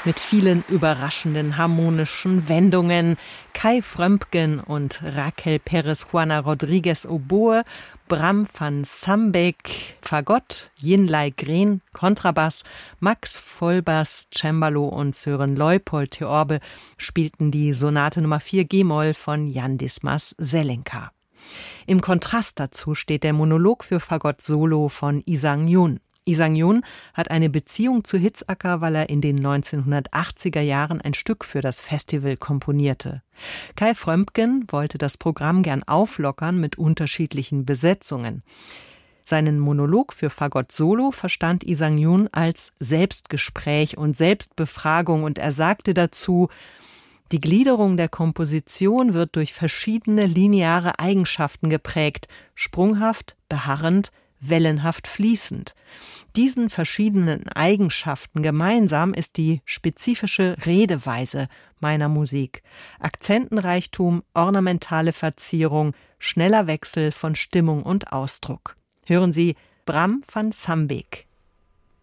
mit vielen überraschenden harmonischen Wendungen. Kai Frömpgen und Raquel Pérez Juana Rodriguez Oboe, Bram van Sambeek Fagott, Jinlai Green Kontrabass, Max Vollbass Cembalo und Sören Leupold Theorbe spielten die Sonate Nummer 4 G-Moll von Jan Dismas Zelenka. Im Kontrast dazu steht der Monolog für Fagott Solo von Lee Sang-yoon. Lee Sang-yoon hat eine Beziehung zu Hitzacker, weil er in den 1980er Jahren ein Stück für das Festival komponierte. Kai Frömpgen wollte das Programm gern auflockern mit unterschiedlichen Besetzungen. Seinen Monolog für Fagott Solo verstand Lee Sang-yoon als Selbstgespräch und Selbstbefragung und er sagte dazu: Die Gliederung der Komposition wird durch verschiedene lineare Eigenschaften geprägt, sprunghaft, beharrend, wellenhaft fließend. Diesen verschiedenen Eigenschaften gemeinsam ist die spezifische Redeweise meiner Musik. Akzentenreichtum, ornamentale Verzierung, schneller Wechsel von Stimmung und Ausdruck. Hören Sie Bram van Sambeek.